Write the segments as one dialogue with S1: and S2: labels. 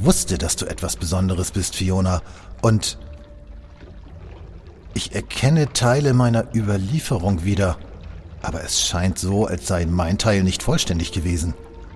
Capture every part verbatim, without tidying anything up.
S1: wusste, dass du etwas Besonderes bist, Fiona. Und ich erkenne Teile meiner Überlieferung wieder. Aber es scheint so, als sei mein Teil nicht vollständig gewesen.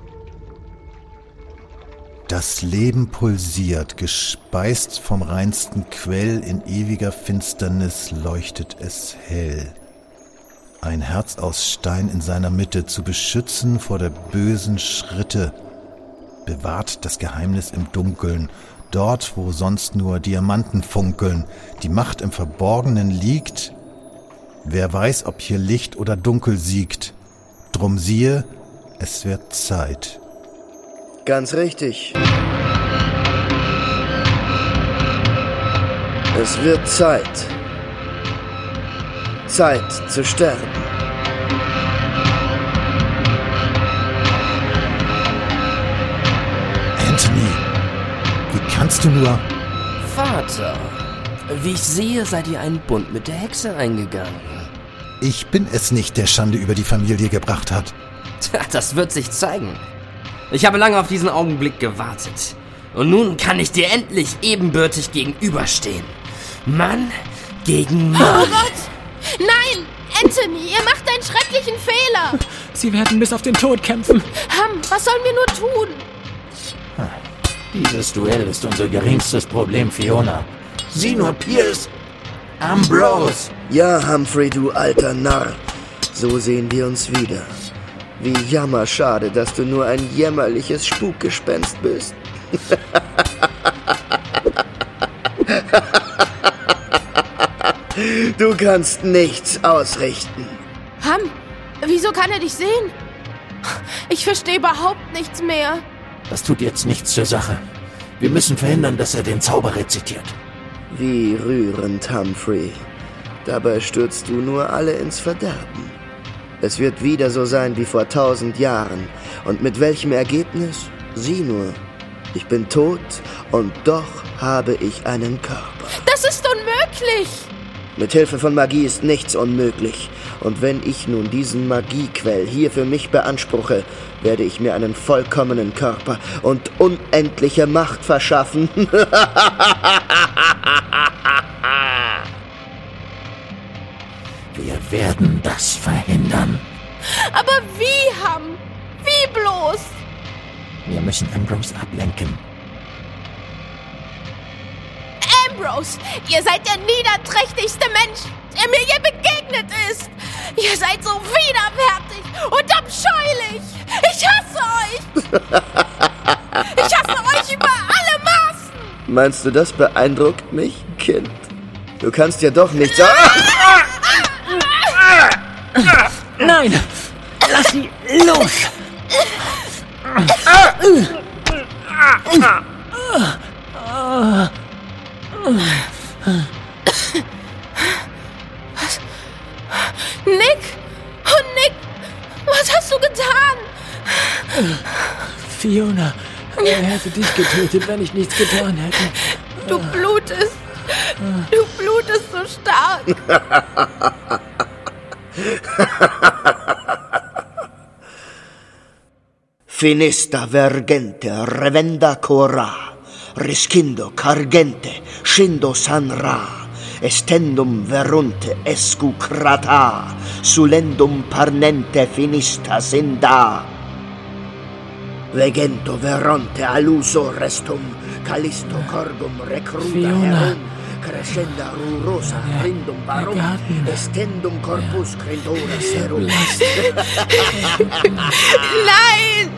S1: Das Leben pulsiert, gespeist vom reinsten Quell, in ewiger Finsternis leuchtet es hell. Ein Herz aus Stein in seiner Mitte, zu beschützen vor der bösen Schritte, bewahrt das Geheimnis im Dunkeln, dort, wo sonst nur Diamanten funkeln, die Macht im Verborgenen liegt. Wer weiß, ob hier Licht oder Dunkel siegt, drum siehe, es wird Zeit.
S2: Ganz richtig. Es wird Zeit. Zeit zu sterben.
S1: Anthony, wie kannst du nur...
S3: Vater, wie ich sehe, seid ihr einen Bund mit der Hexe eingegangen.
S1: Ich bin es nicht, der Schande über die Familie gebracht hat.
S3: Tja, das wird sich zeigen. Ich habe lange auf diesen Augenblick gewartet. Und nun kann ich dir endlich ebenbürtig gegenüberstehen. Mann gegen Mann.
S4: Oh Gott! Nein! Anthony, ihr macht einen schrecklichen Fehler!
S5: Sie werden bis auf den Tod kämpfen.
S4: Ham, was sollen wir nur tun?
S6: Dieses Duell ist unser geringstes Problem, Fiona. Sieh nur Pierce, Ambrose.
S2: Ja, Humphrey, du alter Narr. So sehen wir uns wieder. Wie jammerschade, dass du nur ein jämmerliches Spukgespenst bist. Du kannst nichts ausrichten.
S4: Ham, wieso kann er dich sehen? Ich verstehe überhaupt nichts mehr.
S6: Das tut jetzt nichts zur Sache. Wir müssen verhindern, dass er den Zauber rezitiert.
S2: Wie rührend, Humphrey. Dabei stürzt du nur alle ins Verderben. Es wird wieder so sein wie vor tausend Jahren. Und mit welchem Ergebnis? Sieh nur. Ich bin tot und doch habe ich einen Körper.
S4: Das ist unmöglich!
S2: Mit Hilfe von Magie ist nichts unmöglich. Und wenn ich nun diesen Magiequell hier für mich beanspruche, werde ich mir einen vollkommenen Körper und unendliche Macht verschaffen.
S6: Wir werden das verhindern.
S4: Aber wie, Ham? Wie bloß?
S6: Wir müssen Ambrose ablenken.
S4: Ambrose, ihr seid der niederträchtigste Mensch, der mir je begegnet ist. Ihr seid so widerwärtig und abscheulich. Ich hasse euch. Ich hasse euch über alle Maßen.
S2: Meinst du, das beeindruckt mich, Kind? Du kannst ja doch nicht sagen...
S5: Nein! Lass sie los!
S4: Was? Nick? Oh, Nick! Was hast du getan?
S5: Fiona, er hätte dich getötet, wenn ich nichts getan hätte.
S4: Du blutest. Du blutest so stark.
S2: Finista vergente revenda cora, riscindo cargente, scindo sanra, estendum verunte escucrata, sulendum parnente finista sinda. Vegento veronte aluso restum, calisto cordum recruda
S5: Fiona.
S2: herum, crescenda rurosa rindum barum,
S5: Garten.
S2: estendum corpus credora serum.
S4: Nein!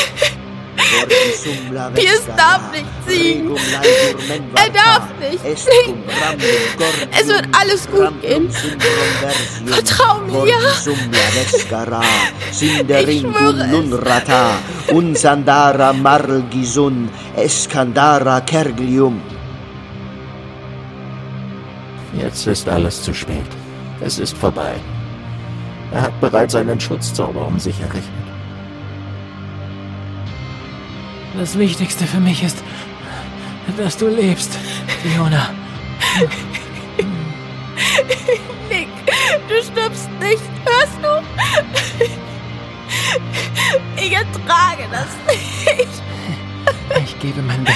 S4: Pierce darf nicht siegen. Er darf nicht. Es wird alles gut gehen. Vertrau mir. Ich schwöre es.
S2: Unsandara margisun, escandara kerglium.
S6: Jetzt ist alles zu spät. Es ist vorbei. Er hat bereits einen Schutzzauber um sich errichtet.
S5: Das Wichtigste für mich ist, dass du lebst, Fiona.
S4: Nick, du stirbst nicht. Hörst du? Ich ertrage das nicht.
S5: Ich gebe mein